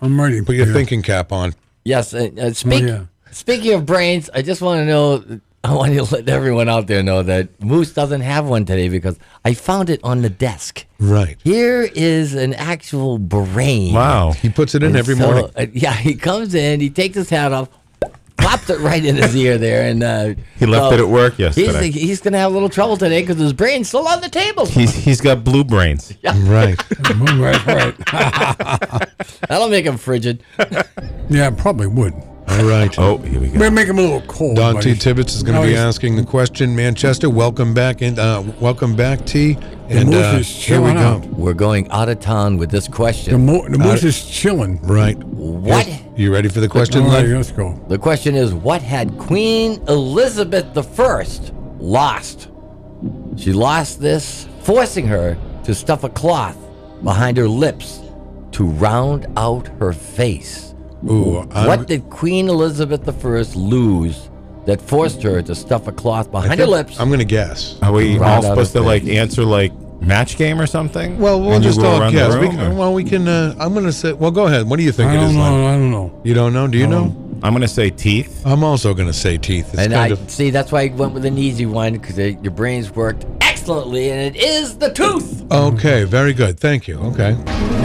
I'm ready. Put your Peter. thinking cap on. Yes. yeah. Speaking of brains, I just want to know. I want to let everyone out there know that Moose doesn't have one today because I found it on the desk. Right. Here is an actual brain. Wow. He puts it in And every so, morning. Yeah, he comes in, he takes his hat off, pops it right in his ear there, and He left it at work yesterday. He's going to have a little trouble today because his brain's still on the table. He's got blue brains. Right. right. That'll make him frigid. Yeah, probably would. All right. Oh, here we go. We'll make him a little cold. Don T. buddy. Tibbetts is going No, to be he's- asking the question. Manchester, welcome back. And welcome back, T. And Moose is here we chilling go. out. We're going out of town with this The, question. the moose is chilling. Right. What? You ready for the question, All right, Len? let's go. The question is, what had Queen Elizabeth I lost? She lost this, forcing her to stuff a cloth behind her lips to round out her face. Ooh, What did Queen Elizabeth I lose that forced her to stuff a cloth behind her lips? I'm going to guess. Are we Round all out supposed to his like face. answer like match game or something? Well, we'll And you just go all around the guess. room, or- We can. I'm going to say. Well, go ahead. What do you think I it is, don't know. Len? I don't know. You don't know? Do you know? I'm gonna say teeth. I'm also going to say teeth. It's And kind I of. see that's why I went with an easy one because your brains worked excellently, and it is the tooth. Okay, very good. Thank you. Okay.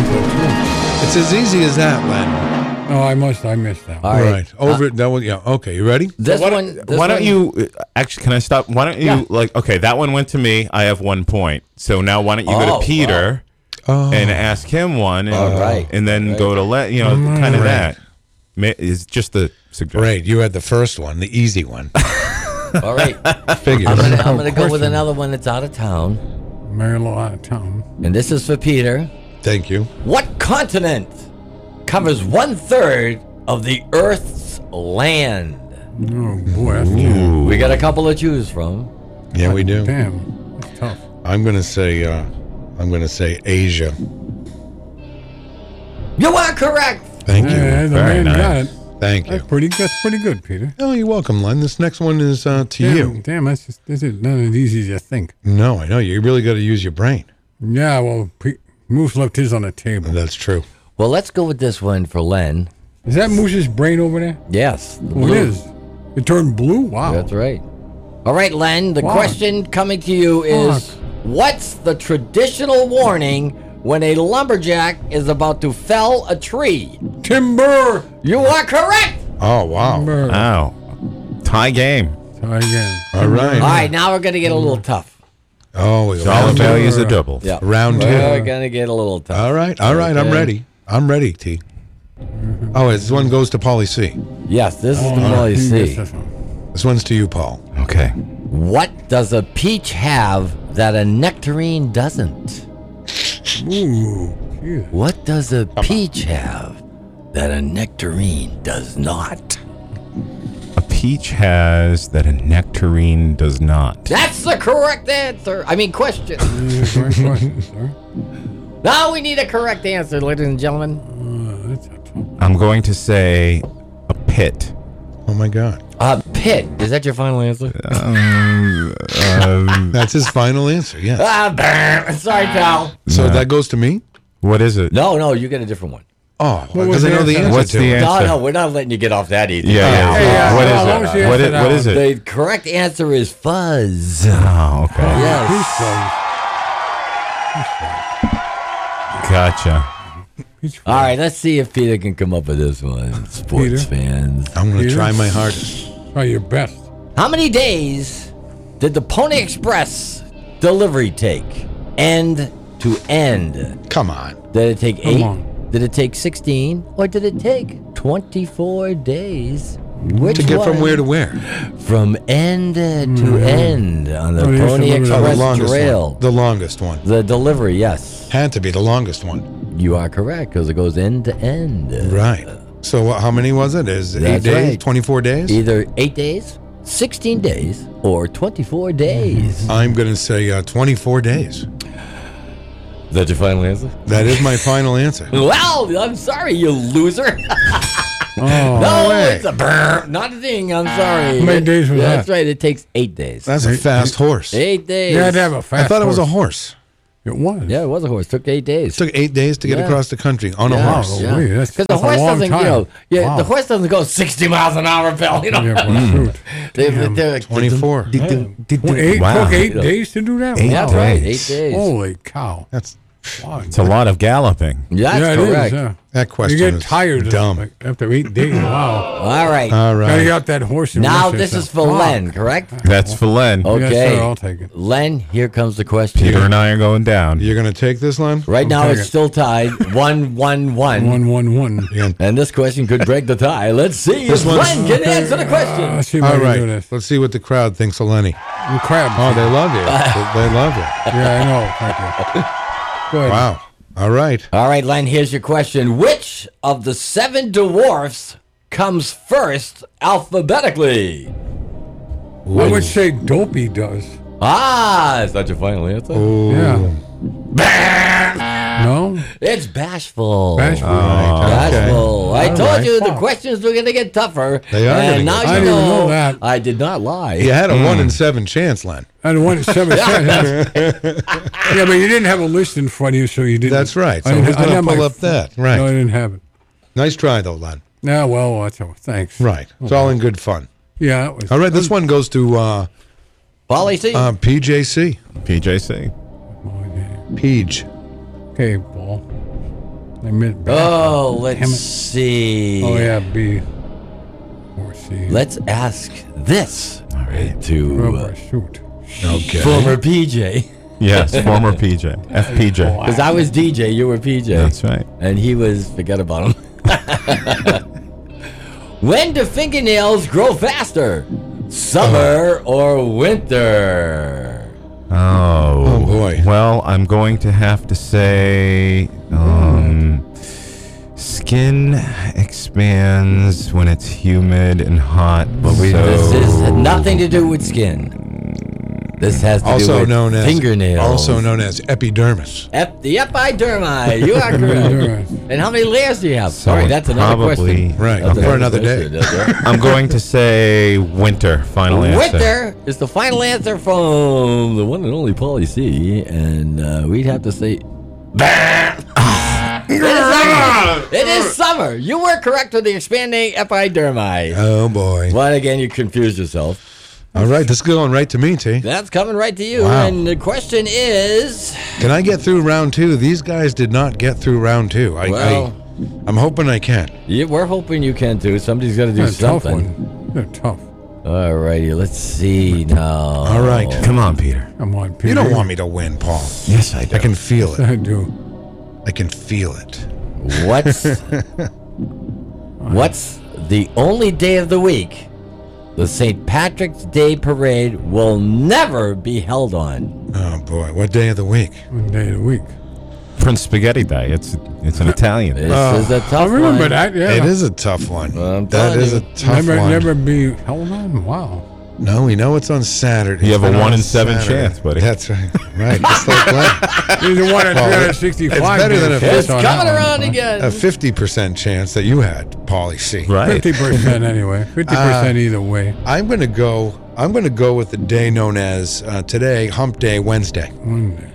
It's as easy as that, Len. No, I missed that. All All right. right. Over it. That one. Yeah. Okay. You ready? This why one. don't, This why don't one- you actually? Can I stop? Why don't you Yeah. like? Okay, that one went to me. I have 1 point. So now why don't you go Oh, to Peter and ask him one, and, All right. and then Right. go to kind of Right. that. It's just the suggestion. Great. You had the first one, the easy one. All right. Figures. I'm gonna go with Question. another one that's out of town, Maryland out of town. and this is for Peter. Thank you. What continent covers 1/3 of the Earth's land? Oh boy, that's tough. We got a couple to choose from. Yeah, we do. Damn, that's tough. I'm going to say. I'm going to say Asia. You are correct. Thank you. Yeah, the Very man nice. got it. Thank you. That's pretty good, Peter. Oh, you're welcome, Len. This next one is to you. Damn, this is not as easy as you think. No, I know. You really got to use your brain. Yeah, well, Moose left his on the table. That's true. Well, let's go with this one for Len. Is that Moose's brain over there? Yes. the Oh, blue. it is. It turned blue? Wow. That's right. All right, Len, the Wow. question coming to you is what's the traditional warning when a lumberjack is about to fell a tree? Timber! You are correct. Oh, wow. Timber. Wow. Tie game. Try again. All right. All right, now we're going to get a little tough. Oh, Dollar round two. value is a double. Yeah. Round two. We're going to get a little tough. All right. All right. I'm Okay. ready. I'm ready, T. Oh, this one goes to Paulie C. Yes, this is the Oh, Molly he missed C. this one. This one's to you, Paul. Okay. What does a peach have that a nectarine doesn't? Ooh, geez. What does a peach have that a nectarine does not? A peach has that a nectarine does not. That's the correct answer. I mean, question. Great question, sir. Now we need a correct answer, ladies and gentlemen. That's a tough. I'm going to say a pit. Oh, my God. Pit. Is that your final answer? That's his final answer. Yeah. Sorry, pal. So that goes to me? What is it? No, you get a different one. Oh, was because I the know the answer? answer What's to the it. answer? No, we're not letting you get off that easy. Yeah. Hey, What what was is the it? answer What is it? The correct answer is fuzz. Oh, okay. Yes. Gotcha. Peach All right, let's see if Peter can come up with this one. Sports Peter? fans. I'm going to Peter? try my hardest. Try your best. How many days did the Pony Express delivery take? End to end. Come on. Did it take Come 8? on. Did it take 16? Or did it take 24 days? Which To get from one? where to where? From end to end on the Oh, yes, Pony the Oh, the Express longest Trail. one. The longest one. The delivery, yes. Had to be the longest one. You are correct because it goes end to end. Right. So how many was it? Is it 8 That's days? right. 24 days? Either 8 days, 16 days, or 24 days. I'm going to say 24 days. Is that your final answer? That is my final answer. Well, I'm sorry, you loser. Oh, No, way. it's a brr, not a thing. I'm sorry. How many days was That's that? right. It takes 8 days. That's a fast horse. 8 days. you had to have a fast I thought it was a horse. horse. It was. Yeah, it was a horse. Took 8 days. It took 8 days to get Yeah. across the country on a Yeah. horse. Oh, wait, that's Because the that's a horse long doesn't, time. yeah, Wow. the horse doesn't go 60 miles an hour, Bill. You know, Yeah, well, shoot. They're 24. Wow. Took 8 You know. days to do that? Eight That's Wow. right, days. 8 days. Holy cow. That's Wow. It's a lot of galloping. Yeah, yeah, that's it is, correct. yeah. that question. You get is tired of dumb. it after 8 days. Wow. All right. All Gotta right. get out that horse and Now rest this yourself. is for Wow. Len, correct? That's for Len. Okay. Yes, sir, I'll take it. Len, here comes the question. Peter and I are going down. You're going to take this, Len? Right now take it's it. still tied 1-1-1. 1-1-1. Yeah. And this question could break the tie. Let's see if This one's- Len can answer the question. Let's see if I All can do right. this. Let's see what the crowd thinks of Lenny. And crab. Oh, they love you. They love you. Yeah, I know. Thank you. Go ahead. Wow. All right. All right, Len, here's your question. Which of the 7 dwarfs comes first alphabetically? I would say Dopey does. Ah, is that your final answer? Yeah. No? It's Bashful. Bashful. Bashful. I All told right. you the questions were going to get tougher. They are gonna And now get you tougher. I didn't even know that. I did not lie. You had a 1 in 7 chance, Len. I had 1 at 7 cents. Yeah, but you didn't have a list in front of you, so you didn't. That's right. I So didn't- who's I going didn't to have pull my- up that? No, I Right. didn't have it. Nice try, though, Len. Yeah, well, that's all. Thanks. Right. It's all in good fun. Yeah, it was. All right. This one goes to Polly C. PJC. PJC. Peach. Okay, Paul. I meant back. Oh, Damn let's it. see. Oh, yeah, B. Or C. Let's ask this to Rubber suit. Okay. former PJ. Yes, former PJ. FPJ. Because I was DJ, you were PJ. That's right. And he was, forget about him. When do fingernails grow faster? Summer or winter? Oh, boy. Well, I'm going to have to say skin expands when it's humid and hot. This has nothing to do with skin. This has to do Also with known as fingernails. Also known as epidermis. The epidermis. You are correct. And how many layers do you have? Sorry, that's another probably, question. Right. That's For another question. day. That's right. I'm going to say winter. Final answer. Winter is the final answer from the one and only Paulie C. And we'd have to say. It is summer. It is summer. You were correct with the expanding epidermis. Oh, boy. But again, you confused yourself. All right. This is going right to me, T. That's coming right to you. Wow. And the question is. Can I get through round 2? These guys did not get through round 2. I'm hoping I can. We're hoping you can too. Somebody's got to do That's a tough something. one. They're tough. All righty, let's see now. All right. Come on, Peter. Come on, Peter. You don't want me to win, Paul. Yes, I do. I can feel it. I do. I can feel it. What's the only day of the week the St. Patrick's Day Parade will never be held on? Oh, boy. What day of the week? One day of the week. Prince Spaghetti Day. It's an Italian. This is a tough I remember one. that, yeah. It is a tough one. I'm That telling is you. a tough one. Never be held on? Wow. No, we know it's on Saturday. You have It's a been 1 on in 7 Saturday. chance, buddy. That's right. Right. Just like that. He's the one at Well, 365. it's better than a days. It's on coming that one. around again. A 50% chance that you had, Paulie C. Right. 50% anyway. 50% either way. I'm going to go with the day known as today, Hump Day, Wednesday. One day.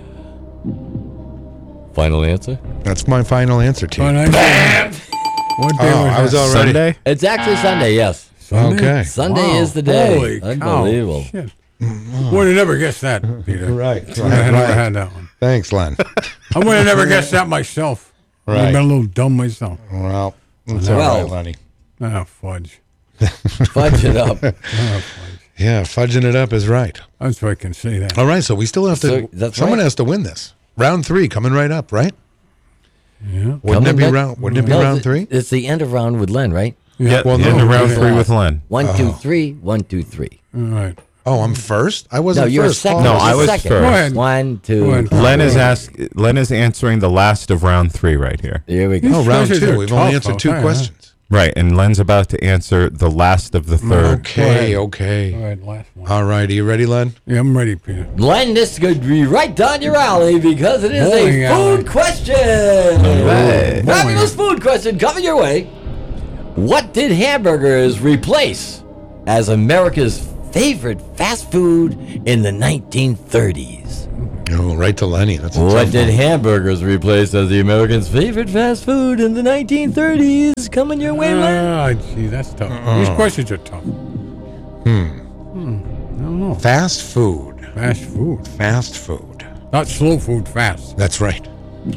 Final answer? That's my final answer, T. Oh, Oh, nice. What day I was that? already. Sunday? It's actually Sunday, yes. Sunday? Okay. Sunday Wow. is the day. Holy cow. Unbelievable. Shit. Would have never guessed that, Peter. Right. I never had that one. Thanks, Len. I would have never guessed that myself. I've Right. been a little dumb myself. Well, that's Well. all right, Lenny. Ah, fudge. Fudge it up. Ah, fudge. Yeah, fudging it up is right. That's why I can say that. All right, so we still have to. So, that's someone right. has to win this. Round 3 coming right up, right? Yeah. Wouldn't it be Coming round? Wouldn't it be No, round 3? It's the end of round with Len, right? Yeah, Well, the no, end of round yeah. 3 with Len. 1, 2, 3. 1, 2, 3. All right. Oh, I'm first. I No, wasn't you're first. second. Paul. No, I You're was second. first. Go ahead. 1, 2. Go ahead. Len is answering the last of round 3 right here. Here we go. Oh, round Questions 2. are We've only tough, answered 2 okay, huh? questions. Right, and Len's about to answer the last of the third. Okay, All okay. right, last one. All right, are you ready, Len? Yeah, I'm ready, Peter. Len, this could be right down your alley because it is Bowling a alley. food question. right. Fabulous food question coming your way. What did hamburgers replace as America's favorite fast food in the 1930s? know, right to Lenny. That's a What tough did one. hamburgers replace as the Americans' favorite fast food in the 1930s? Coming your way, Len. Gee, that's tough. These questions are tough. I don't know. Fast food. Fast food. Fast food. Not slow food, fast. That's right.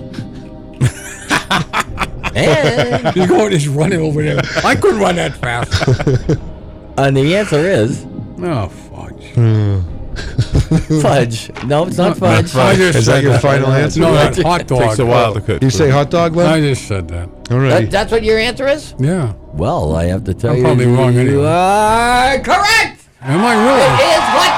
And, You go just running over there. I couldn't run that fast. and the answer is Oh, fudge. fudge. No, it's not fudge. I just Is that said your final answer? No, that's hot dog. Takes a while to cook. You say hot dog, I Len? just said that. All right. That's what your answer is? Yeah. Well, I have to tell I'm you, probably wrong you anyway. are correct. Am I It really? is hot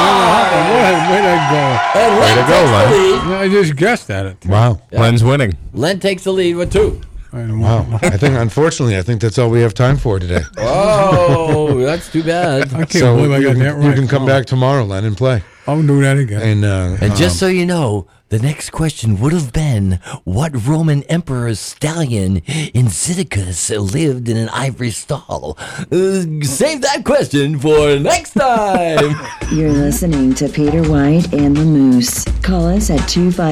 dog. Where'd I And Len to go, takes Len. the lead. go? I just guessed at it. Wow. Len's winning. Len takes the lead with 2. Wow. Unfortunately, I think that's all we have time for today. Oh, that's too bad. I can't So believe I you got can, that right. you can come back tomorrow, Len, and play. I'll do that again. And just so you know, the next question would have been, what Roman emperor's stallion in Cyzicus lived in an ivory stall? Save that question for next time. You're listening to Peter White and the Moose. Call us at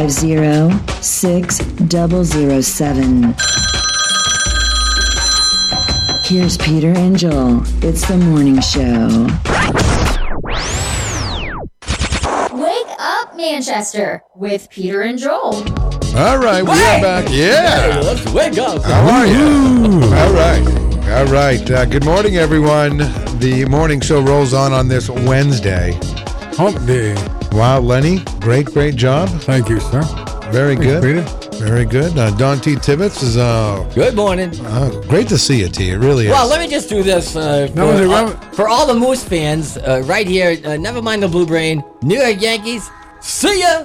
250-6007. Here's Peter and Joel. It's the morning show. Wake up, Manchester, with Peter and Joel. All right, we are back. Hey, Yeah. let's wake up. How are you? All right. All right. Good morning, everyone. The morning show rolls on this Wednesday. Hump day. Wow, Lenny, great job. Thank you, sir. Very Thanks, good. Peter. Very good. Don T. Tibbetts is Good morning. great to see you, T. It really is. Well, let me just do this for all the Moose fans right here. Never mind the Blue Brain. New York Yankees. See ya.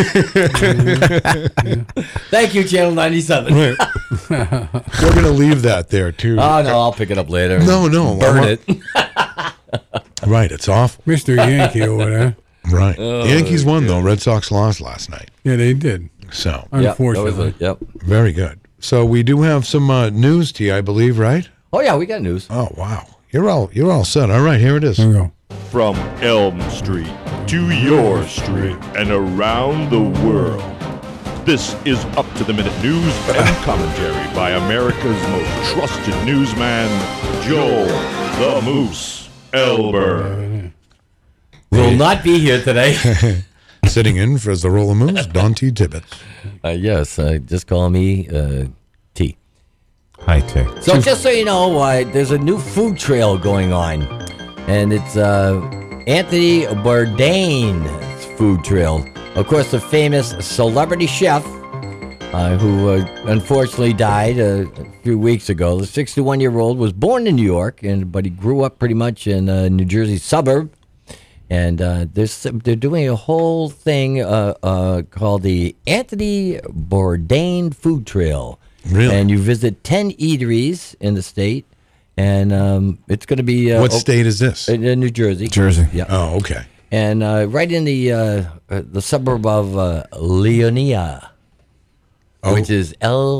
Thank you, Channel 97. We're going to leave that there, too. Oh, no, I'll pick it up later. No. Burn it. Right, it's off. Mr. Yankee over there. Right. Yankees won, though. Red Sox lost last night. Yeah, they did. So, Yep, that was Unfortunately. it. Yep. very good. So we do have some news, T, I believe, right? Oh, yeah, we got news. Oh, wow. You're all set. All right, here it is. There we go. From Elm Street to your street and around the world. This is Up to the Minute news and commentary by America's most trusted newsman, Joel the Moose Elber. Will not be here today. Sitting in for the Roll of Moose, Don T. Tibbetts. Yes, just call me T. Hi, T. So just so you know, there's a new food trail going on, and it's Anthony Bourdain's food trail. Of course, the famous celebrity chef who unfortunately died a few weeks ago. The 61-year-old was born in New York, but he grew up pretty much in a New Jersey suburb. And they're doing a whole thing called the Anthony Bourdain Food Trail. Really? And you visit 10 eateries in the state, and it's going to be What state is this? in New Jersey. Jersey. Yeah. Oh, okay. And right in the suburb of Leonia, which is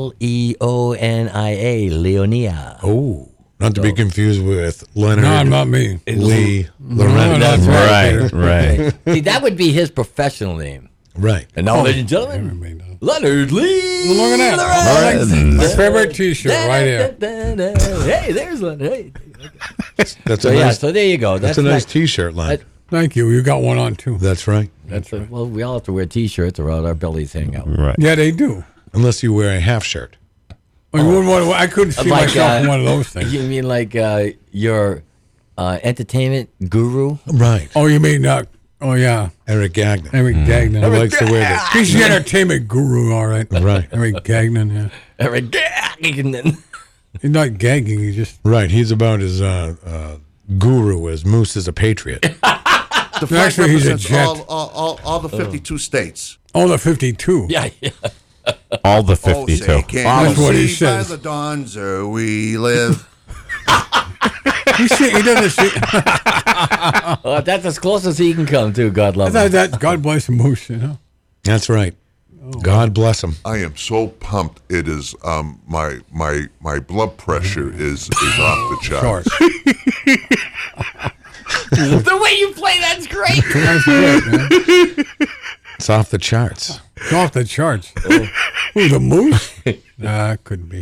Leonia, Leonia. Oh, not to be confused with Leonard No, not me. Lee No, Lorenz. that's Right, right. See, that would be his professional name. Right. And now, ladies and gentlemen, Everybody knows. Leonard Lee. Look at that. My favorite T-shirt right here. Hey, there's Leonard. Hey. That's So a yeah, nice, so there you go. that's a nice T-shirt, Len. Thank you. You got one on too. That's right. Well, we all have to wear T-shirts or our bellies hang out. Right. Yeah, they do. Unless you wear a half shirt. Oh, you wouldn't want to, I couldn't see Like, myself in one of those things. You mean like your entertainment guru? Right. Oh, you mean oh yeah, Eric Gagnon. Eric Gagnon. Who likes to wear that. He's the entertainment guru, all right. Right. Eric Gagnon. Yeah, Eric Gagnon. he's not gagging. He's just Right. He's about as guru as Moose is a patriot. The flag Actually, he's a represents jet. all the 52 states. oh the 52. Yeah. All the Oh, 52. say, can't That's you what he see by says. the dawns we live. He doesn't see. That's as close as he can come to. God love him. that God bless him, Moose. You know. That's right. God bless him. I am so pumped. It is my blood pressure is off the Sure. charts. The way you play, that's great. That's great, man. It's off the charts. It's off the charts. Ooh, the moose? Nah, couldn't be.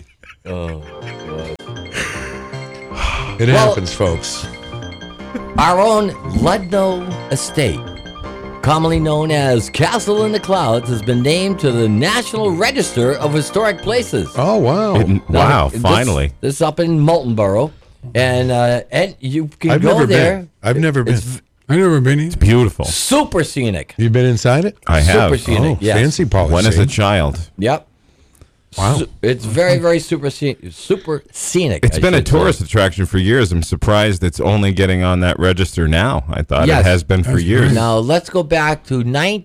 It happens, folks. Our own Ludlow Estate, commonly known as Castle in the Clouds, has been named to the National Register of Historic Places. Oh, wow. Wow, This- finally. This is up in Moulton Borough. And you can I've go never there. been. I've never been. It's I've never been in. Beautiful. super scenic. You been inside it? I have. Super scenic. Oh, yes. fancy policy. When as a child. Yep. Wow. It's very, very super scenic. It's I been a should say. tourist attraction for years. I'm surprised it's only getting on that register now. I thought Yes. it has been for That's years. Now let's go back to I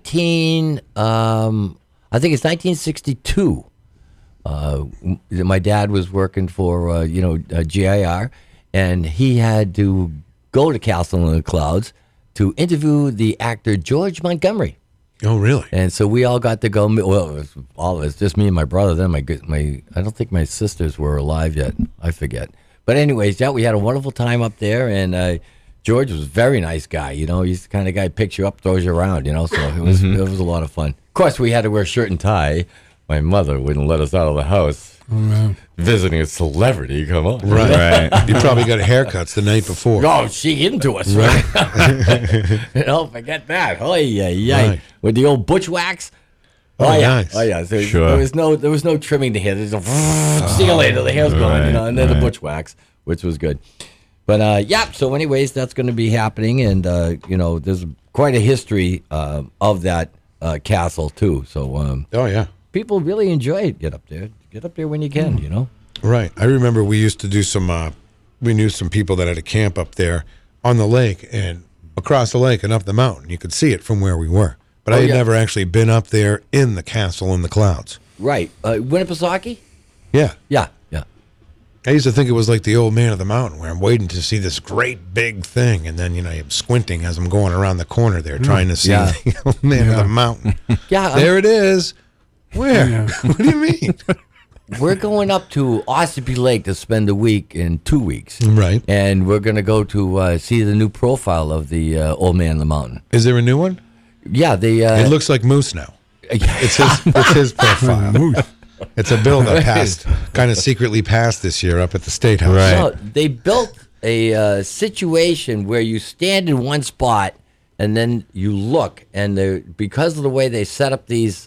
think it's 1962. My dad was working for GIR, and he had to go to Castle in the Clouds to interview the actor George Montgomery. Oh, really? And so we all got to go. Well, it was all of us, just me and my brother. Then my I don't think my sisters were alive yet. I forget. But anyways, yeah, we had a wonderful time up there, and George was a very nice guy. You know, he's the kind of guy who picks you up, throws you around. You know, so it was a lot of fun. Of course, we had to wear shirt and tie. My mother wouldn't let us out of the house. Visiting a celebrity, come on. Right. You probably got haircuts the night before. Oh, she into us, right? Forget that. Oh, yeah. Right. With the old butch wax. Oh, yeah. nice. Oh, yeah. So Sure. there was no trimming the hair. There's see you later. The hair's gone, Right, and then the right. butch wax, which was good. But so anyways, that's going to be happening, and there's quite a history of that castle too. So Oh, yeah. people really enjoy it. Get up there when you can. You know. Right. I remember we used to do we knew some people that had a camp up there on the lake and across the lake and up the mountain. You could see it from where we were. But I had yeah. never actually been up there in the Castle in the Clouds. Right. Winnipesaukee? Yeah. Yeah. I used to think it was like the old man of the mountain where I'm waiting to see this great big thing. And then, I'm squinting as I'm going around the corner there trying to see Yeah. the old man of the mountain. Yeah. There it is. Where? Yeah. What do you mean? We're going up to Ossipee Lake to spend a week in 2 weeks. Right. And we're going to go to see the new profile of the old man of the mountain. Is there a new one? Yeah, It looks like Moose now. It's his profile. Moose. It's a bill that passed, kind of secretly passed this year up at the State House. Right. So they built a situation where you stand in one spot and then you look, and because of the way they set up these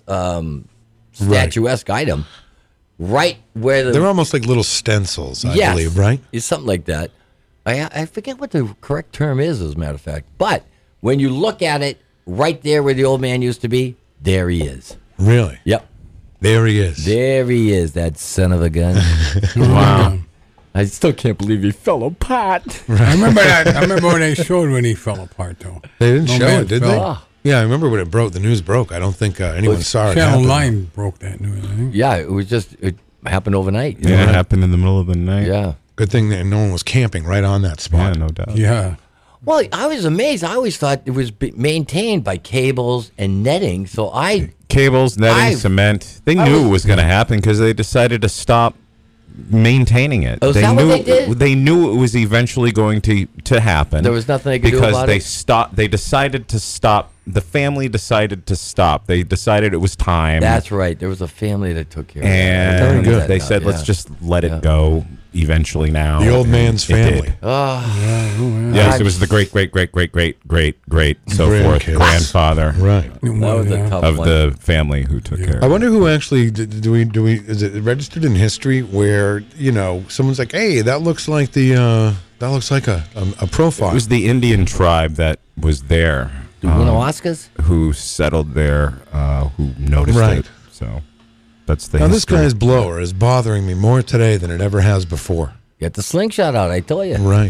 statuesque item, right where They're almost like little stencils, I believe, right? It's something like that. I forget what the correct term is, as a matter of fact. But when you look at it, right there where the old man used to be, there he is. Really? Yep. There he is. There he is, that son of a gun. Wow. I still can't believe he fell apart. I remember that. I remember when they showed when he fell apart, though. They didn't No show man it, did fell. they? Yeah, I remember when it broke. The news broke. I don't think anyone saw it Channel happen. 9 broke that news, I think. Yeah, it happened overnight. you Yeah, know? it happened in the middle of the night. Yeah. Good thing that no one was camping right on that Yeah, spot. no doubt. Yeah. Well, I was amazed. I always thought it was maintained by cables and netting. So Cables, netting, I- cement. They I knew was- it was going to happen because they decided to stop maintaining it. Oh, is they that what knew they did? They knew it was eventually going to happen. There was nothing they could do because about they it? stopped. They decided to stop. The family decided to stop. They decided it was time. that's right. There was a family that took care of it. and I remember that they now, said, "Let's yeah. just let it Yeah. go." Eventually, now The old man's It did. family. Yes, it was the great so forth Grandkids. grandfather Right. That was a tough of one. the family who took care. I of wonder who actually do we is it registered in history where someone's like, hey, that looks like a profile. It was the Indian tribe that was there, The Winnewaskas? who settled there, who noticed Right. it. So that's the Now this history. guy's blower is bothering me more today than it ever has before. Get the slingshot out, I tell you. Right.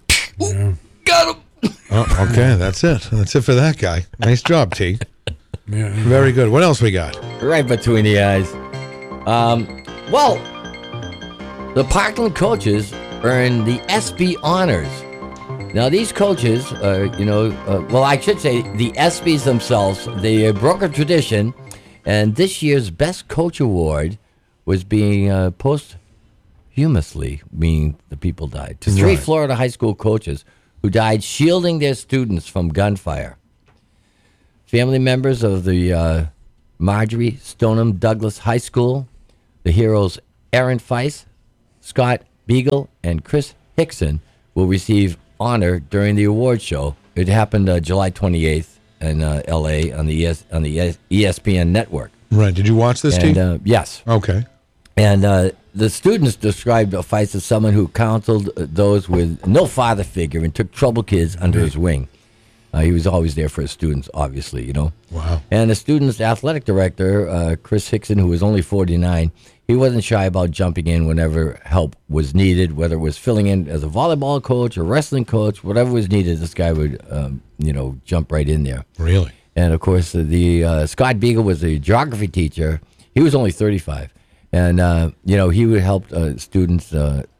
Got him. Oh, okay, that's it. That's it for that guy. Nice job, T. Yeah. Very good. What else we got? Right between the eyes. Well, the Parkland coaches earned the SB honors. Now, these coaches, I should say the SBs themselves, they broke a tradition, and this year's Best Coach Award was being posthumously, meaning the people died, to three Right. Florida high school coaches who died shielding their students from gunfire. family members of the Marjorie Stoneham Douglas High School, the heroes Aaron Feist, Scott Beagle, and Chris Hickson will receive honor during the award show. It happened July 28th in L.A. on the ESPN network. Right. Did you watch this, T? And, yes. Okay. And the students described Feist as someone who counseled those with no father figure and took troubled kids under his wing. He was always there for his students, obviously, you know. Wow. And the student's athletic director, Chris Hickson, who was only 49, he wasn't shy about jumping in whenever help was needed, whether it was filling in as a volleyball coach or wrestling coach, whatever was needed, this guy would, jump right in there. Really? And, of course, the Scott Beagle was a geography teacher. He was only 35. And, he would help students,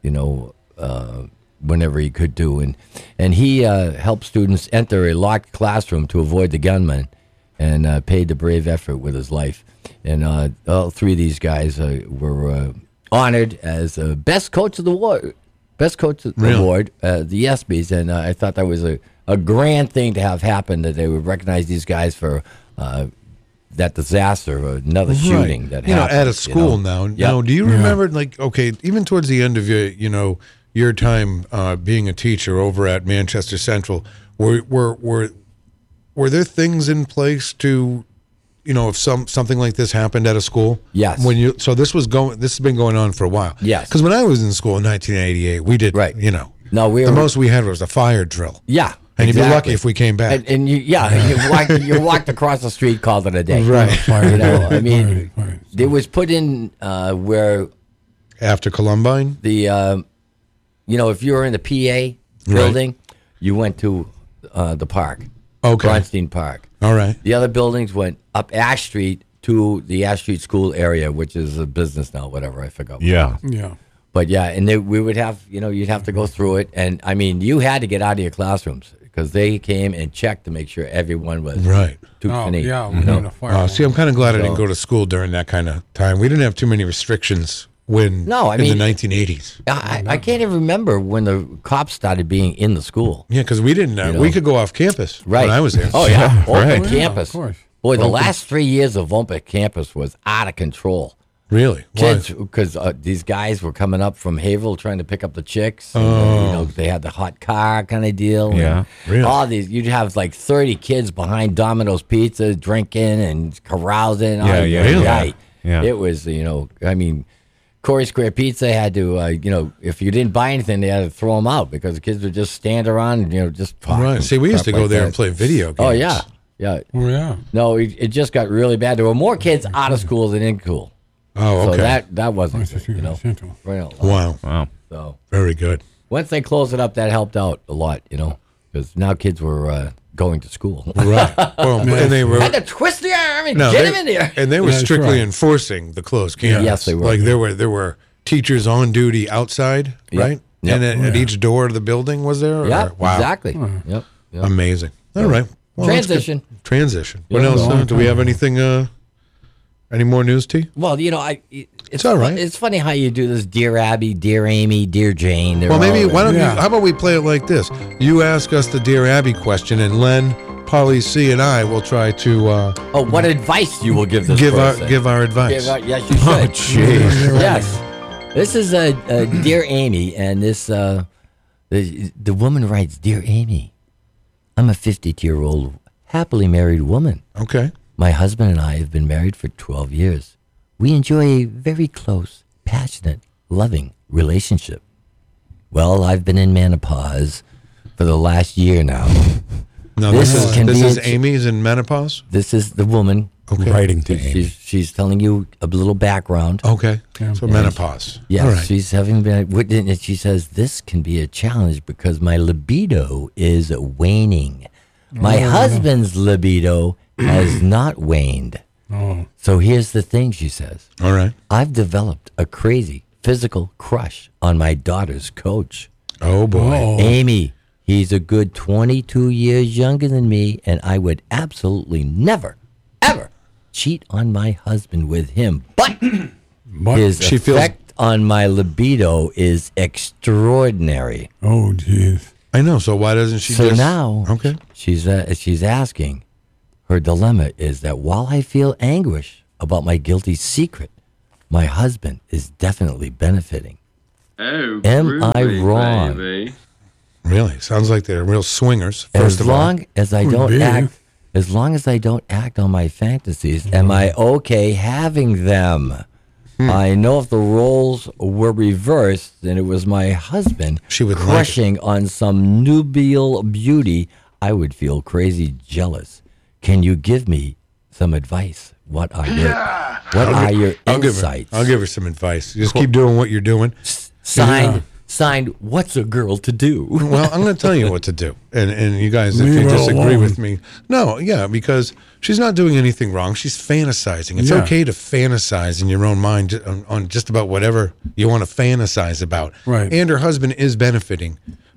whenever he could do. And he helped students enter a locked classroom to avoid the gunman and paid the brave effort with his life. And all three of these guys were honored as best coach of the award, award, the ESPYs. And I thought that was a grand thing to have happen, that they would recognize these guys for that disaster or another shooting that happened. At a school now. Yep. Now, do you remember, even towards the end of your time being a teacher over at Manchester Central, were there things in place to, if something like this happened at a school? Yes. So this has been going on for a while. Yes. Because when I was in school in 1988, we did, Right. No, the most we had was a fire drill. Yeah. And you'd be exactly. lucky if we came back. And you walked across the street, called it a day. Right. It was put in where After Columbine? the, if you were in the PA building, you went to the park. Okay. Bronstein Park. All right. The other buildings went up Ash Street to the Ash Street School area, which is a business now, whatever, I forgot. Yeah. Yeah. But yeah, and we would have, you'd have to go through it. And I mean, you had to get out of your classrooms because they came and checked to make sure everyone was Right. A fire. See, I'm kind of glad I didn't So- go to school during that kind of time. We didn't have too many restrictions in the 1980s. I can't even remember when the cops started being in the school. Yeah, because we didn't. We could go off campus Right. when I was there. Oh, yeah. Open Right. campus. of course. Boy, the last 3 years of open campus was out of control. Really? Kids, because these guys were coming up from Haverhill trying to pick up the chicks. And, they had the hot car kind of deal. Yeah. And Really? all these, you'd have like 30 kids behind Domino's Pizza drinking and carousing. Yeah, yeah, really? Right. Yeah. It was, Corey Square Pizza had to, if you didn't buy anything, they had to throw them out because the kids would just stand around and, just talk. Right. and See, we used to crap go like there that. and play video games. Oh, yeah. Yeah. Oh, yeah. No, it just got really bad. There were more kids out of school than in school. Oh, okay. So that wasn't good, Central. Right on. Wow. Wow. So Very good. once they closed it up, that helped out a lot, because now kids were going to school. Right. Well, and they were. Had to twist the arm and No, get they- him in there. And they were That's strictly right. enforcing the closed campus. Yes, they were. Like there were teachers on duty outside, Yep. right? Yep. And at each door of the building was there? Yeah, Or- Wow. exactly. Yep. Amazing. All right. Well, that's good. Transition. Transition. What Yeah. else? Do we have anything? Any more news, T? Well, it's all right. It's funny how you do this, Dear Abby, Dear Amy, Dear Jane. They're Well, maybe all- why don't Yeah. how about we play it like this? You ask us the Dear Abby question, and Len, Polly C, and I will try to Oh, what advice you will give this give person? our advice. Yes, you should. Oh, jeez. Yes. This is Dear Amy, and this the woman writes, Dear Amy, I'm a 52-year-old happily married woman. Okay. My husband and I have been married for 12 years. We enjoy a very close, passionate, loving relationship. Well, I've been in menopause for the last year now. No, This this is is Amy's in menopause. This is the woman Okay. Writing to Amy. She's telling you a little background. Okay. So menopause. Yes, All right. she's having been. And she says this can be a challenge because my libido is waning. My husband's libido has not waned. Oh. So here's the thing, she says. All right. I've developed a crazy physical crush on my daughter's coach, Oh boy. Oh. Amy. He's a good 22 years younger than me, and I would absolutely never, ever cheat on my husband with him. But his She feels- effect on my libido is extraordinary. Oh, jeez. I know. So why doesn't she So just now Okay. she's asking Her dilemma is that while I feel anguish about my guilty secret, my husband is definitely benefiting. Oh, Am I groovy, wrong? baby. Really? Sounds like they're real swingers. First As of all. long as I don't be. act, as long as I don't act on my fantasies, am I okay having them? I know if the roles were reversed and it was my husband She would like it. crushing on some nubial beauty, I would feel crazy jealous. Can you give me some advice? What are your insights? I'll give her some advice. Just keep doing what you're doing. Signed, what's a girl to do? Well, I'm going to tell you what to do. And you guys, if Leave you her disagree alone. with me. No, yeah, because she's not doing anything wrong. She's fantasizing. It's Yeah. okay to fantasize in your own mind on just about whatever you want to fantasize about. Right. And her husband is benefiting,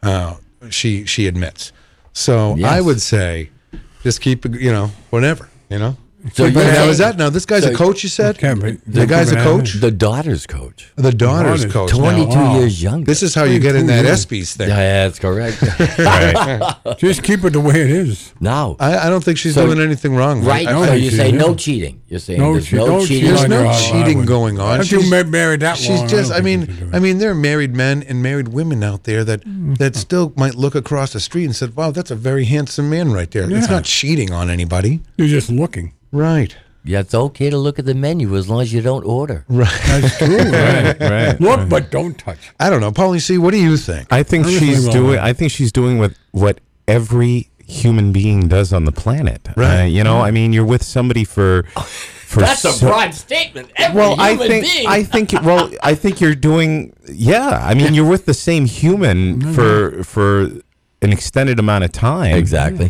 she admits. So Yes. I would say just keep, whatever, So But you're now, saying- is that now? This guy's a coach. You said Okay, but the guy's a coach. The daughter's coach. The daughter's coach. Now, 22 years younger. this is how you get in that 22 ESPYs thing. Yeah, that's correct. Just keep it the way it is. Now, I don't think she's So- doing anything wrong. right? I So think you she say is. no cheating. You're saying No there's che- no don't cheating. cheat There's on no your cheating husband. going on. If you married that She's long, just. I I don't think you should do mean, it. there are married men and married women out there that still might look across the street and said, "Wow, that's a very handsome man right there." It's Yeah. not cheating on anybody, You're just looking. right? Yeah, it's okay to look at the menu as long as you don't order. That's true. Right. Right. Look, but don't touch. I don't know, Paulie C. What do you think? I think I'm just she's leaving it doing. alone. I think she's doing what every human being does on the planet. Right. I mean, you're with somebody for That's a so- broad statement. Every Well, I human think being. I think you're doing. Yeah, I mean, you're with the same human for an extended amount of time. Exactly.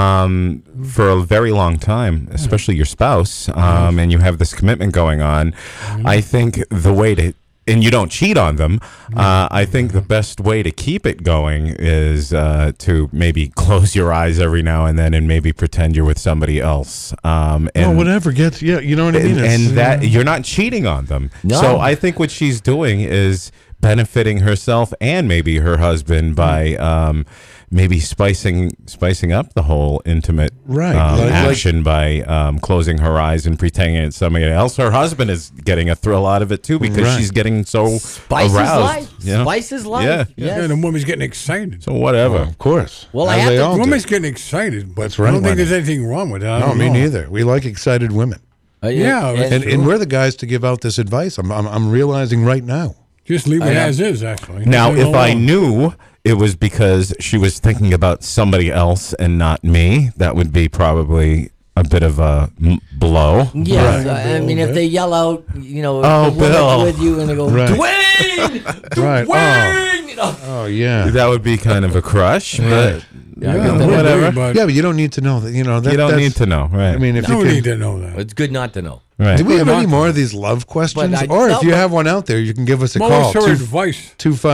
For a very long time, especially your spouse, and you have this commitment going on. I think the way to, and you don't cheat on them, I think the best way to keep it going is to maybe close your eyes every now and then and maybe pretend you're with somebody else. And, Well, whatever gets. Yeah, you know what I mean. and It's- that you're not cheating on them. No. So I think what she's doing is benefiting herself and maybe her husband by maybe spicing up the whole intimate Right, like- action by closing her eyes and pretending it's somebody else. Her husband is getting a thrill out of it too because Right. she's getting so Spice is aroused. life. you know? Spice is life. Yeah. Yes. Yeah, the woman's getting excited. So whatever. Well, of course. Well, I As have they to- all do. Woman's getting excited, but That's right, I don't think Lenny. there's anything wrong with that. I No, don't me know. neither. We like excited women, Yeah, and we're the guys to give out this advice. I'm realizing right now. just leave it as is, actually. Now, Leave it if I alone. knew it was because she was thinking about somebody else and not me, that would be probably a bit of a blow. Yes, I mean, if they yell out, if Oh, the woman's Bill. with you and they go, Right. Dwayne! Right. Dwayne! You know? Oh yeah. That would be kind of a crush, but Yeah, Yeah, but whatever. then- But Yeah, but you don't need to know that. you don't that's- need to know, right? I mean, if no you need can, to know that. It's good not to know. right. do we have Put 'em any out more there. of these love questions? But I- Or no, if you but- have one out there, you can give us a Most call. her advice.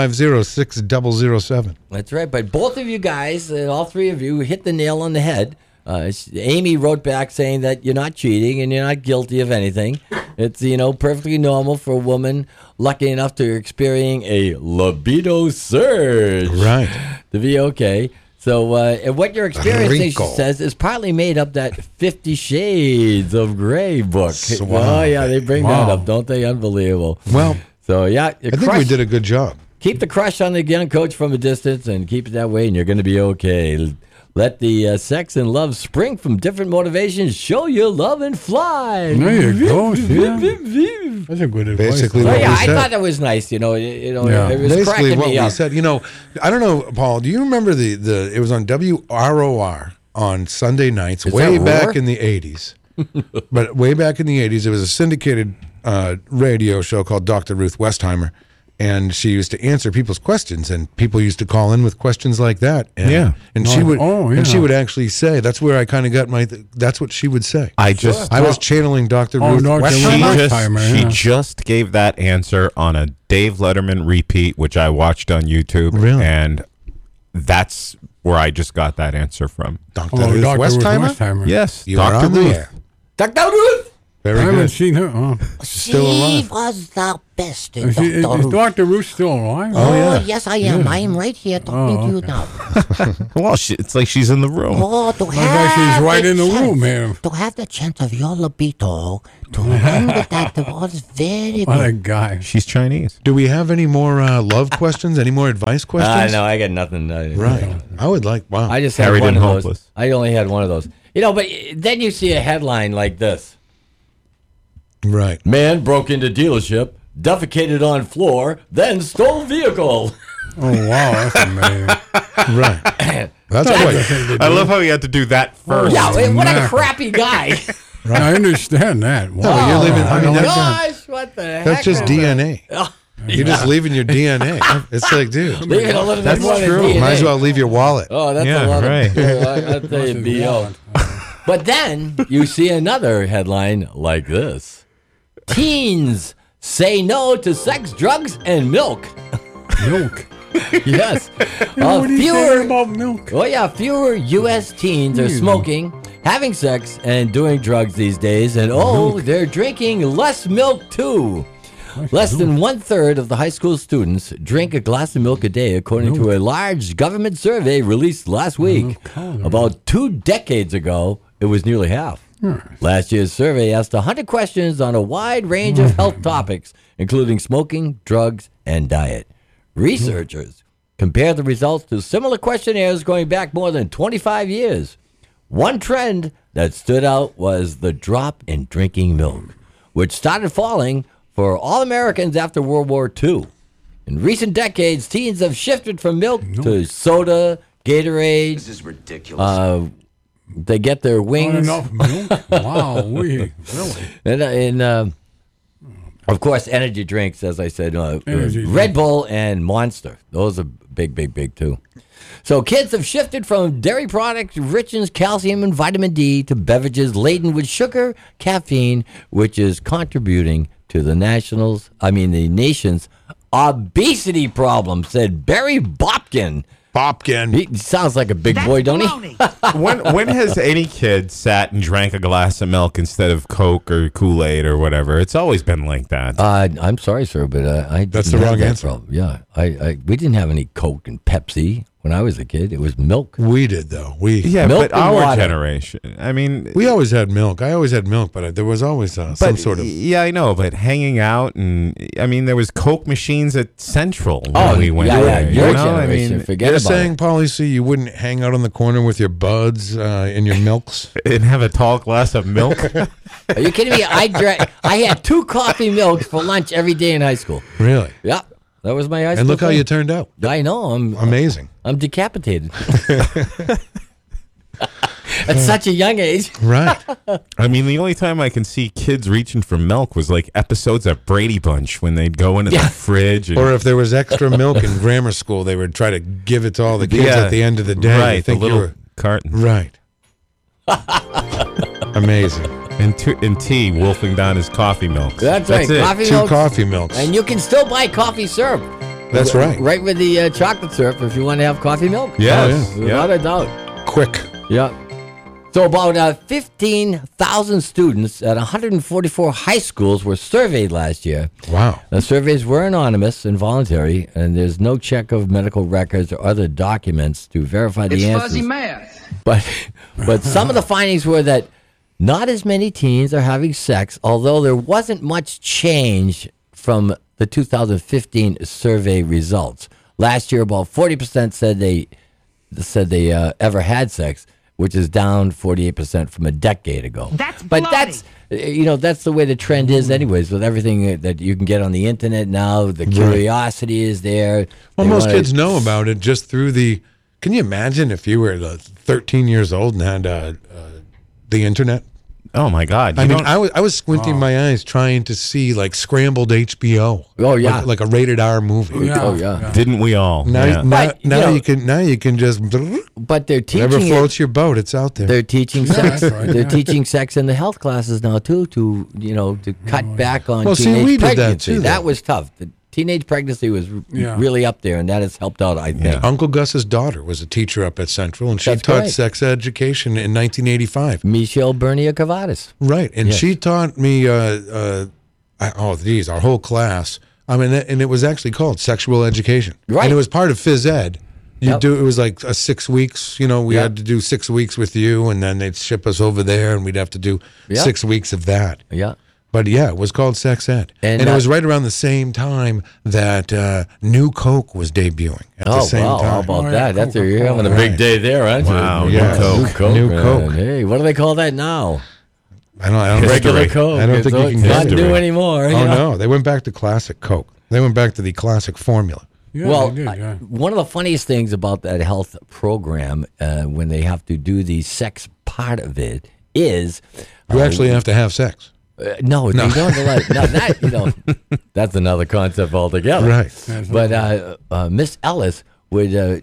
250-6007. That's right. But both of you guys, all three of you, hit the nail on the head. Amy wrote back saying that you're not cheating and you're not guilty of anything. It's, perfectly normal for a woman lucky enough to experience a libido surge. Right. To be okay. So, and what you're experiencing, she Rico. says, is partly made up that 50 Shades of Grey book. Suave. Oh, yeah, they bring that Wow. up, don't they? Unbelievable. Well, So, yeah. I think we did a good job. Keep the crush on the young coach from a distance and keep it that way, and you're going to be okay. Let the sex and love spring from different motivations. Show your love and fly. There you go. See? That's a good advice. Basically So, what yeah, we I said. thought that was nice. Yeah. It was Basically cracking what me we up. said. I don't know, Paul, do you remember the it was on WROR on Sunday nights Is way that back Roar? in the 80s. But way back in the 80s, it was a syndicated radio show called Dr. Ruth Westheimer. And she used to answer people's questions, and people used to call in with questions like that. And, Yeah. and she would, Oh, and she yeah. would actually say, "That's where I kind of got my." That's what she would say. I was channeling Dr. Oh, Ruth Dr. Ruth Westheimer. Westheimer. She yeah. just gave that answer on a Dave Letterman repeat, which I watched on YouTube. Really? And that's where I just got that answer from. Dr. Oh, Ruth Dr. Ruth Westheimer. Westheimer. Yes, You are Dr. on the Ruth. air. Dr. Ruth! Very I haven't good. seen her. Oh. Still alive. was the best. Is Dr. Ruth still alive? Oh, yeah. Yes, I am. I am right here talking to you now. Well, it's like she's in the room. Oh, to Like she's have right in the chance- room here. To have the chance of your libido to run with that was very What a good. guy. She's Chinese. Do we have any more love questions? Any more advice questions? No, I got nothing. Right. I would like, wow. I just had Harried one and of those. hopeless. I only had one of those. You know, but then you see a headline like this. Right. Man broke into dealership, defecated on floor, then stole vehicle. Oh, wow. That's amazing. Right. That's quite. I love how he had to do that first. Yeah, what a Mackerel. crappy guy. I understand that. Wow. No, you're leaving. I mean, that's, Gosh, what the heck? that's just is DNA. that? You're just leaving your DNA. It's like, dude. Leaving a little That's bit more than true. DNA. Might as well leave your wallet. Oh, that's Yeah, a lot right. of I'll tell you, B.O. But then you see another headline like this. Teens say no to sex, drugs, and milk. Milk. Yes. What are you saying about milk? Oh, yeah, fewer U.S. teens are smoking, having sex, and doing drugs these days. And, they're drinking less milk, too. Less than 1/3 of the high school students drink a glass of milk a day, according to a large government survey released last week. About 2 decades ago, it was nearly half. Last year's survey asked 100 questions on a wide range of health topics, including smoking, drugs, and diet. Researchers compared the results to similar questionnaires going back more than 25 years. One trend that stood out was the drop in drinking milk, which started falling for all Americans after World War II. In recent decades, teens have shifted from milk to soda, Gatorade. This is ridiculous. They get their Not wings. enough milk? Wow. Really? And of course, energy drinks, as I said, Energy Red Bull and Monster. Those are big, too. So kids have shifted from dairy products rich in calcium and vitamin D to beverages laden with sugar, caffeine, which is contributing to the nation's obesity problem, said Barry Bopkin. Popkin. He sounds like a big boy, don't he? when has any kid sat and drank a glass of milk instead of Coke or Kool-Aid or whatever? It's always been like that. I'm sorry, sir, but I That's didn't the have wrong that answer. problem. Yeah, we didn't have any Coke and Pepsi when I was a kid. It was milk. We did, though. Yeah, Milk but and our water. generation. I mean, We always had milk. I always had milk, but there was always some sort of. Yeah, I know, but hanging out and I mean, there was Coke machines at Central when Oh, we went yeah, there. your you know? generation. I mean, Forget You're about saying, it. Paulie C, you wouldn't hang out on the corner with your buds in your milks? and have a tall glass of milk. Are you kidding me? I had 2 coffee milks for lunch every day in high school. Really? Yeah, that was my high school. And look how thing. you turned out. I know. Amazing. I'm decapitated. At such a young age. Right. I mean, the only time I can see kids reaching for milk was like episodes of Brady Bunch when they'd go into Yeah. the fridge. And, Or if there was extra milk in grammar school, they would try to give it to all the kids at the end of the day. Right, I think the you little were carton. right. Amazing. And tea wolfing down his coffee milks. That's right. it. Coffee 2 milk. coffee milks. And you can still buy coffee syrup. That's right. Right with the chocolate syrup if you want to have coffee milk. Yes. Oh, Without a doubt. Quick. Yeah. So about 15,000 students at 144 high schools were surveyed last year. Wow. The surveys were anonymous and voluntary, and there's no check of medical records or other documents to verify the answers. Fuzzy math. But some of the findings were that not as many teens are having sex, although there wasn't much change from the 2015 survey results. Last year, about 40% said they ever had sex, which is down 48% from a decade ago. That's but baloney. that's the way the trend is, anyways. With everything that you can get on the internet now, the curiosity is there. Well, They most wanna- kids know about it just through the. Can you imagine if you were 13 years old and had the internet? Oh my God! I mean, I was squinting my eyes trying to see like scrambled HBO. Oh, yeah. like a rated R movie. Oh, yeah. Didn't we all? Now, Yeah. But, you know- you can just But they're teaching whatever it- floats your boat. It's out there. They're teaching sex. that's right, They're yeah. teaching sex in the health classes now too, to cut back on Well, see, teenage we did that pregnancy. too, That though. was tough. The teenage pregnancy was Yeah. really up there, and that has helped out, I think. Uncle Gus's daughter was a teacher up at Central, and she That's taught right. sex education in 1985. Michelle Bernia Cavadas. Right, and Yes. she taught me. Our whole class. I mean, and it was actually called sexual education. Right. And it was part of phys ed. Yep. It was like 6 weeks. You know, we had to do 6 weeks with you, and then they'd ship us over there, and we'd have to do Yep. 6 weeks of that. Yeah. But yeah, it was called sex ed, And, and it was right around the same time that New Coke was debuting. At the same wow. time. How about Oh, yeah, that? That's Coca-Cola. you're having a big Right. day there, aren't you? Wow, Yeah. New Coke. New man. Coke. Hey, what do they call that now? I don't Regular think Coke. I don't think you It's can not get new it. anymore. you Oh know? no, they went back to classic Coke. They went back to the classic formula. Yeah, Well, they did, yeah. one of the funniest things about that health program, when they have to do the sex part of it, is You actually have to have sex. no, they don't let no, that that's another concept altogether. Right. But Miss Ellis would.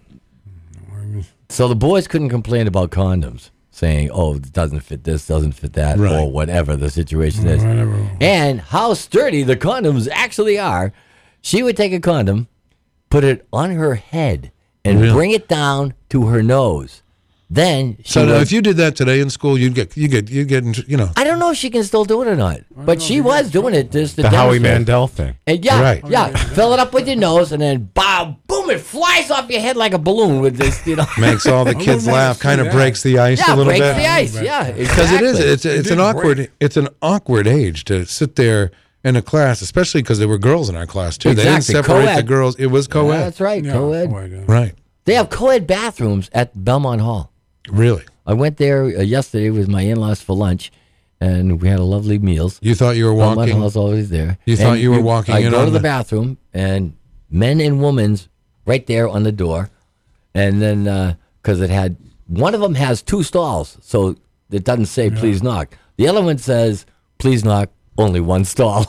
So the boys couldn't complain about condoms, saying, "Oh, it doesn't fit this, doesn't fit that, Right. or whatever the situation is," Whatever. and how sturdy the condoms actually are. She would take a condom, put it on her head, and Really? bring it down to her nose. Then she So now, would- if you did that today in school, you get, you know. I don't know if she can still do it or not, but she was doing it just to The Howie demonstrate. Mandel thing. And yeah, Right. yeah. Fill it up with your nose, and then boom, it flies off your head like a balloon with this, Makes all the kids wanna laugh, see kind of that. breaks the ice yeah, a little breaks bit. the ice. Yeah, Because it is, exactly. it's an did awkward, break. it's an awkward age to sit there in a class, especially because there were girls in our class too. They didn't Exactly. separate the Co-ed. girls. It was co-ed. That's right, Yeah, co-ed. co-ed, yeah. Right. They have co-ed bathrooms at Belmont Hall. Really. I went there yesterday with my in-laws for lunch, and we had a lovely meals. You thought you were Belmont walking. Hall's always there. You thought And you were walking I in go on to the the- bathroom, and men and women's right there on the door, and then because it had one of them has 2 stalls, so it doesn't say "please knock." The other one says "please knock." Only 1 stall.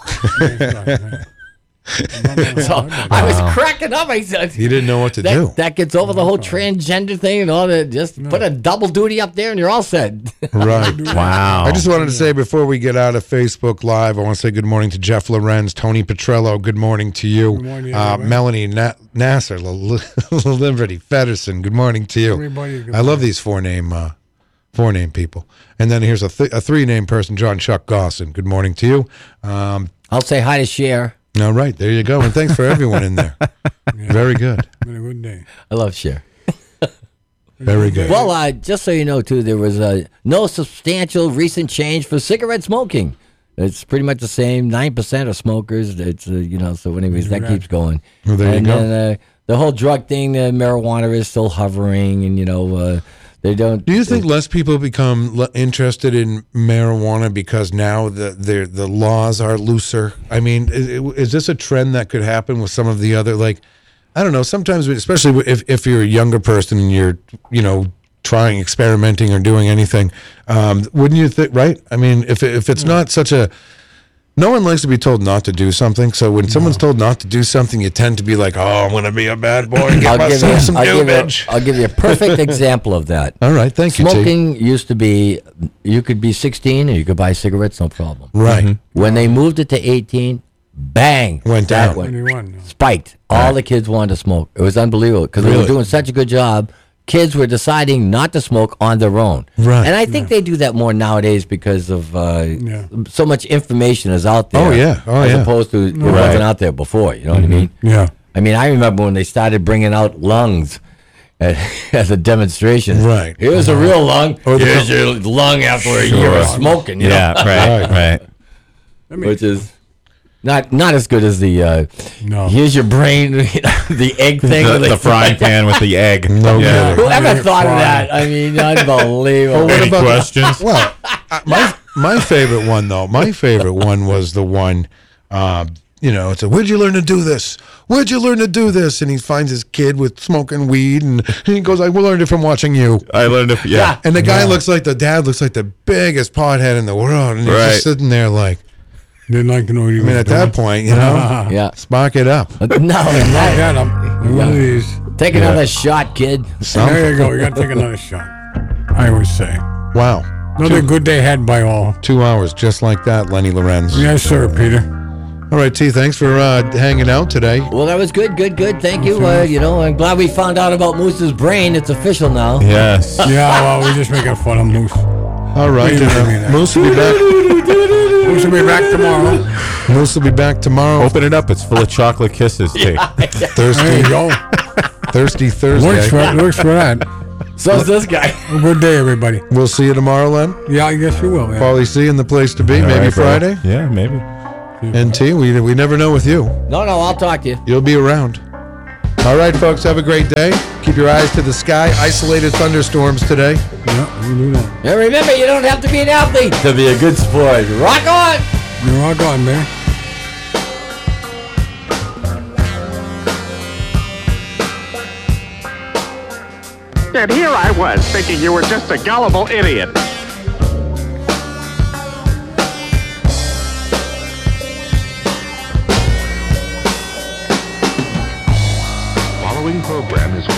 So I was cracking up. I said, You didn't know what to do. That gets over the whole transgender thing and all that. Just put a double duty up there, and you're all set. Right. Wow. I just wanted to say before we get out of Facebook Live, I want to say good morning to Jeff Lorenz, Tony Petrello. Good morning to you. Good morning, everybody. Melanie Nasser, Liberty Fedderson. Good morning to you. Everybody, good I love these four-name people. And then here's a 3-name person, John Chuck Gosson. Good morning to you. I'll say hi to Cher. All right, there you go. And thanks for everyone in there. Very good. Been a good day. I love Cher. Very good. Well, just so you know, too, there was no substantial recent change for cigarette smoking. It's pretty much the same. 9% of smokers. It's so anyways, that keeps going. Well, there you and go. then the whole drug thing, marijuana is still hovering, and they don't. Do you think less people become interested in marijuana because now the laws are looser? I mean, is this a trend that could happen with some of the other, like, I don't know, sometimes, especially if you're a younger person and you're, trying, experimenting or doing anything, wouldn't you think, right? I mean, if it's not such a, no one likes to be told not to do something. So when someone's told not to do something, you tend to be like, oh, I'm going to be a bad boy and get myself some new bitch. I'll give you a perfect example of that. All right, thank you, T. Smoking used to be, you could be 16 and you could buy cigarettes, no problem. Right. When they moved it to 18, bang, Went that down. went- 21. spiked. All the kids wanted to smoke. It was unbelievable because they were Really? doing such a good job. Kids were deciding not to smoke on their own. Right. And I think they do that more nowadays because of Yeah. so much information is out there. Oh, yeah. Oh, as yeah. opposed to it wasn't out there before. You know what I mean? Yeah. I mean, I remember when they started bringing out lungs as a demonstration. Right. Here's a real lung. Or the- Here's your lung after a year of smoking. You Yeah, know? right. Which is not as good as the No. here's your brain, the egg thing. where The they- frying pan with the egg. No Yeah. kidding. Whoever Frying. thought of that? I mean, unbelievable. Any questions? Well, my favorite one though. My favorite one was the one. It's a, where'd you learn to do this? Where'd you learn to do this? And he finds his kid with smoking weed, and he goes, "I learned it from watching you." I learned it. Yeah. And the guy looks like the dad looks like the biggest pothead in the world, and he's Right. just sitting there like, Didn't like to know what he I mean, at that point, Yeah. spark it up. No, I got him. One of these. take another shot, kid. There you go. You got to take another shot. I always say. Wow, Another good day had by all. 2 hours just like that, Lenny Lorenz. Yes, sir, Peter. All right, T, thanks for hanging out today. Well, that was good. Thank you. I'm glad we found out about Moose's brain. It's official now. Yes. Yeah, well, we're just making fun of Moose. All right, What do you mean? Moose will be back. Moose will be back tomorrow. Moose will be back tomorrow. Open it up. It's full of chocolate kisses, T. Thirsty, There you go. Thirsty Thursday. Works for that. So's this guy. Good day, everybody. We'll see you tomorrow, Len. Yeah, I guess you will. Yeah. Paulie C in the place to be. All Maybe right, bro. Friday. Yeah, maybe. And T, we never know with you. No, I'll talk to you. You'll be around. All right, folks, have a great day. Keep your eyes to the sky. Isolated thunderstorms today. Yeah, we'll do that. And remember, you don't have to be an athlete to be a good sport. Rock on! You're all gone, man. And here I was, thinking you were just a gullible idiot. Following program is